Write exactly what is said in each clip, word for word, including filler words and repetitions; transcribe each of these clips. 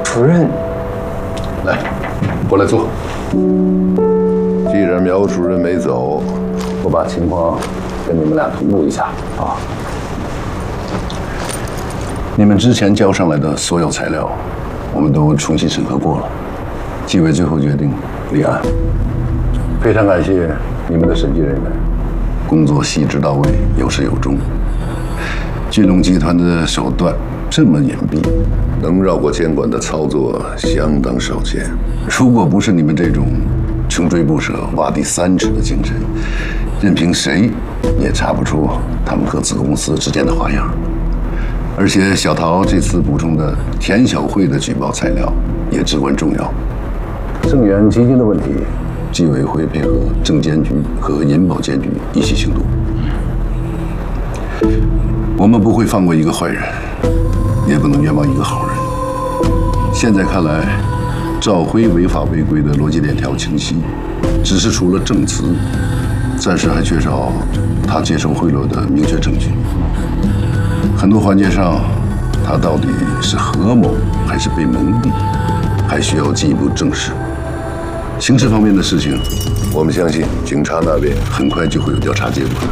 主任， 来，过来坐。既然苗主任没走，我把情况跟你们俩同步一下啊。你们之前交上来的所有材料，我们都重新审核过了，纪委最后决定立案。非常感谢你们的审计人员，工作细致到位，有始有终。聚龙集团的手段这么隐蔽，能绕过监管的操作相当少见。如果不是你们这种穷追不舍、挖地三尺的精神，任凭谁也查不出他们和子公司之间的花样。而且小陶这次补充的田小慧的举报材料也至关重要。正源基金的问题，纪委会配合证监局和银保监局一起行动。我们不会放过一个坏人，也不能冤枉一个好人。现在看来，赵辉违法违规的逻辑链条清晰，只是除了证词，暂时还缺少他接受贿赂的明确证据。很多环节上，他到底是合谋还是被蒙蔽，还需要进一步证实。刑事方面的事情，我们相信警察那边很快就会有调查结果。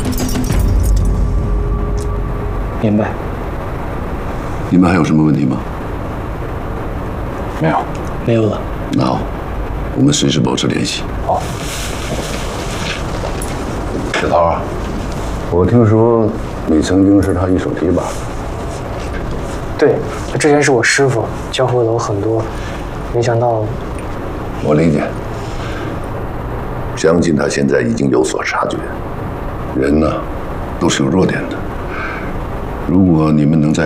明白。 你们还有什么问题吗？ 没有，没有了。 那好，我们随时保持联系。 好。 小陶啊，我听说你曾经是他一手提拔。 对，他之前是我师傅，教会了我很多，没想到。 我理解。相信他现在已经有所察觉。人呢，都是有弱点的。如果你们能在